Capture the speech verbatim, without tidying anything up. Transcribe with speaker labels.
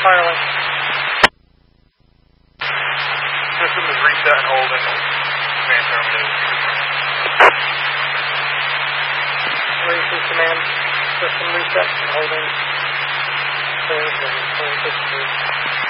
Speaker 1: Fire away.
Speaker 2: System is reset and holding. Command terminated.
Speaker 1: Racing command. System reset and holding. Clear, clear, clear, clear.